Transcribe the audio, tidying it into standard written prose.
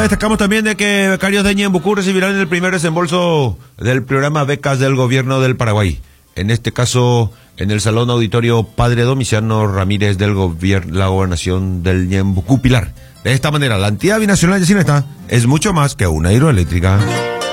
destacamos también de que becarios de Ñembucú recibirán el primer desembolso del programa Becas del Gobierno del Paraguay. En este caso, en el Salón Auditorio Padre Domiciano Ramírez del la Gobernación del Ñembucú Pilar. De esta manera, la entidad binacional de Cinesta es mucho más que una hidroeléctrica.